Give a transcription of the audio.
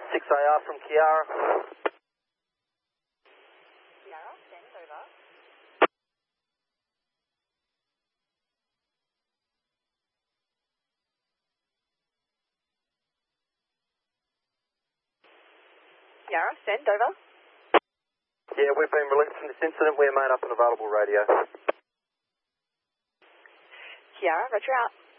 6AR from Kiara. Kiara, standing over. Kiara, stand over. Yeah, we've been released from this incident. We're made up an available radio. Kiara, roger out.